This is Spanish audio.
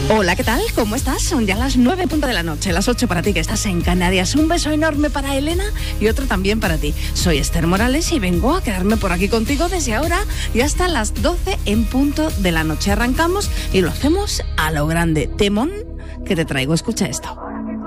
Hola, ¿qué tal? ¿Cómo estás? Son ya las 9:00 de la noche, las 8 para ti que estás en Canarias. Un beso enorme para Elena y otro también para ti. Soy Esther Morales y vengo a quedarme por aquí contigo desde ahora y hasta las 12 en punto de la noche. Arrancamos y lo hacemos a lo grande. Temón que te traigo, escucha esto.